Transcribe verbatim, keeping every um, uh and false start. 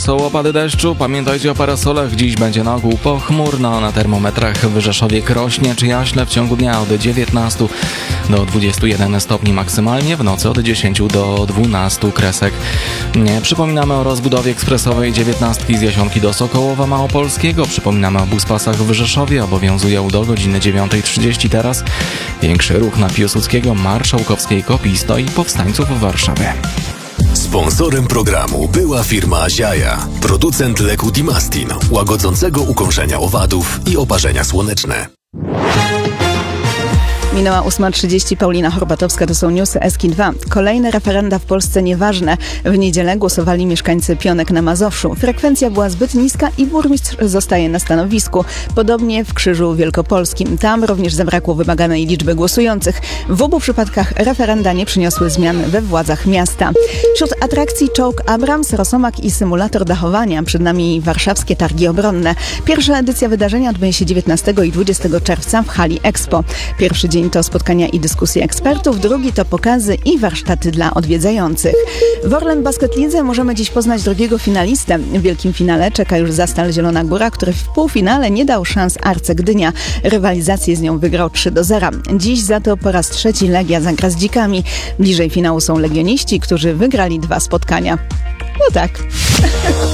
są opady deszczu. Pamiętajcie o parasolach. Dziś będzie na ogół pochmurno. Na termometrach w Rzeszowie, Krośnie czy Jaśle w ciągu dnia od dziewiętnastu do dwudziestu jeden stopni maksymalnie. W nocy od dziesięciu do dwunastu kresek. Nie, przypominamy o rozbudowie ekspresowej dziewiętnastki z Jasionki do Sokołowa Małopolskiego. Przypominamy o buspasach w Rzeszowie. Obowiązują do godziny dziewiątej trzydzieści teraz. Większy ruch na Piłsudskiego, Marszałkowskiej, Kopisto i Powstańców w Warszawie. Sponsorem programu była firma Ziaja, producent leku Dimastin, łagodzącego ukąszenia owadów i oparzenia słoneczne. Minęła ósma trzydzieści, Paulina Horbatowska, to są newsy Eski dwa. Kolejne referenda w Polsce nieważne. W niedzielę głosowali mieszkańcy Pionek na Mazowszu. Frekwencja była zbyt niska i burmistrz zostaje na stanowisku. Podobnie w Krzyżu Wielkopolskim. Tam również zabrakło wymaganej liczby głosujących. W obu przypadkach referenda nie przyniosły zmian we władzach miasta. Wśród atrakcji czołg Abrams, Rosomak i symulator dachowania. Przed nami warszawskie targi obronne. Pierwsza edycja wydarzenia odbędzie się dziewiętnastego i dwudziestego czerwca w hali Expo. Pierwszy dzień to spotkania i dyskusje ekspertów, drugi to pokazy i warsztaty dla odwiedzających. W Orlen Basket Lidze możemy dziś poznać drugiego finalistę. W wielkim finale czeka już Zastal Zielona Góra, który w półfinale nie dał szans Arce Gdynia. Rywalizację z nią wygrał trzy do zera. Dziś za to po raz trzeci Legia zagra z Dzikami. Bliżej finału są legioniści, którzy wygrali dwa spotkania. No tak.